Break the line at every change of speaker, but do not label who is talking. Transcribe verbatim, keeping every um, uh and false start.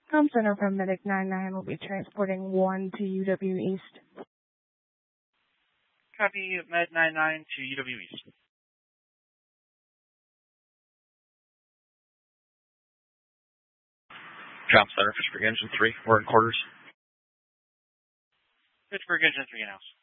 Com Center from Medic nine nine will be transporting one to U W East.
Copy, Med nine nine to U W East.
Com Center, Fitchburg Engine three, we're in quarters.
Fitchburg Engine three in-house.